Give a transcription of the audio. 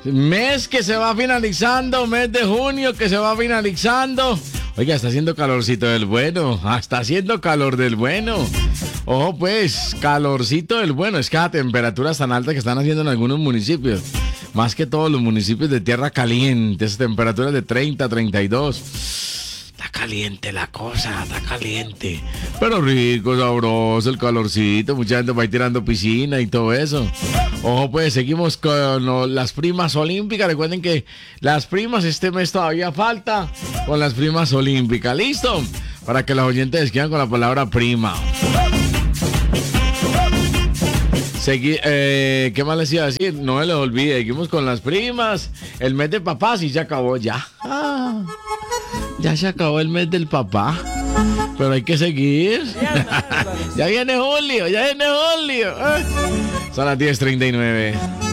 Mes que se va finalizando, mes de junio que se va finalizando. Oiga, está haciendo calorcito del bueno, está haciendo calor del bueno. Ojo pues, calorcito del bueno. Es que la temperatura tan alta que están haciendo en algunos municipios. Más que todos los municipios de tierra caliente, esas temperaturas de 30, 32. Está caliente la cosa, está caliente. Pero rico, sabroso el calorcito. Mucha gente va a ir tirando piscina y todo eso. Ojo pues, seguimos con las primas olímpicas. Recuerden que las primas este mes todavía falta con las primas olímpicas. ¿Listo? Para que los oyentes quedan con la palabra prima. ¿Qué más les iba a decir? No se les olvide, seguimos con las primas. El mes de papá sí se acabó ya. Ya se acabó el mes del papá. Pero hay que seguir. Ya viene julio, ya viene julio. Son las 10:39.